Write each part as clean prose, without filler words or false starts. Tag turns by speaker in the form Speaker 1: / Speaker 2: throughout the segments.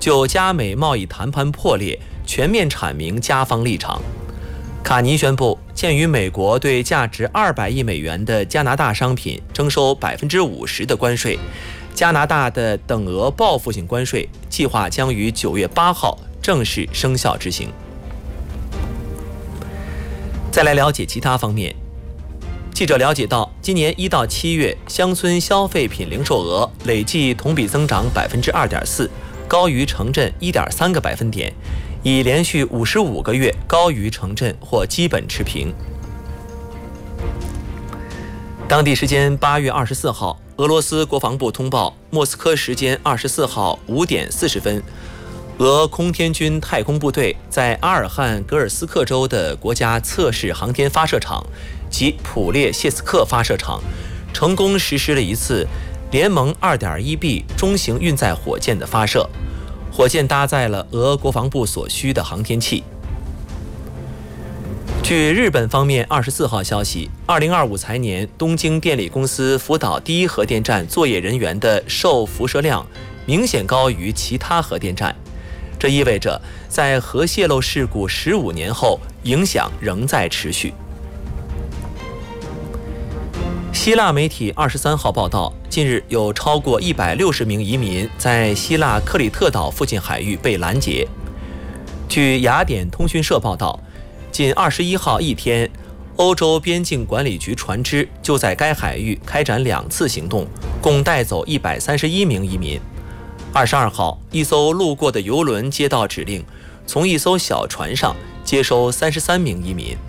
Speaker 1: 就加美贸易谈判破裂全面阐明加方立场。卡尼宣布，鉴于美国对价值200亿美元的加拿大商品征收50%的关税，加拿大的等额报复性关税计划将于9月8号正式生效执行。再来了解其他方面。记者了解到，今年1到7月乡村消费品零售额累计同比增长2.4%，高于城镇1.3个百分点，已连续55个月高于城镇或基本持平。当地时间8月24号，俄罗斯国防部通报，莫斯科时间24号5点40分，俄空天军太空部队在阿尔汉格尔斯克州的国家测试航天发射场及普列谢斯克发射场成功实施了一次联盟 2.1B 中型运载火箭的发射，火箭搭载了俄国防部所需的航天器。据日本方面24号消息，2025财年东京电力公司福岛第一核电站作业人员的受辐射量明显高于其他核电站，这意味着在核泄漏事故15年后，影响仍在持续。希腊媒体23号报道，近日有超过160名移民在希腊克里特岛附近海域被拦截。据雅典通讯社报道，仅21号一天，欧洲边境管理局船只就在该海域开展2次行动，共带走131名移民。22号，一艘路过的游轮接到指令，从一艘小船上接收33名移民。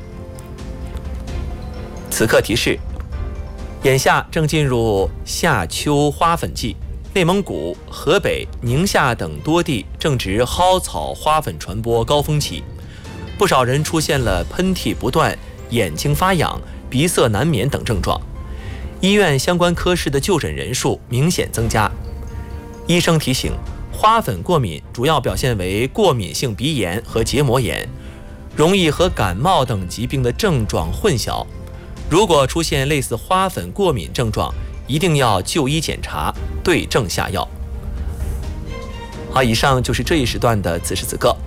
Speaker 1: 此刻提示，眼下正进入夏秋花粉季，内蒙古、河北、宁夏等多地正值蒿草花粉传播高峰期，不少人出现了喷嚏不断、眼睛发痒、鼻塞难眠等症状，医院相关科室的就诊人数明显增加。医生提醒，花粉过敏主要表现为过敏性鼻炎和结膜炎，容易和感冒等疾病的症状混淆。如果出现类似花粉过敏症状，一定要就医检查，对症下药。好，以上就是这一时段的此时此刻。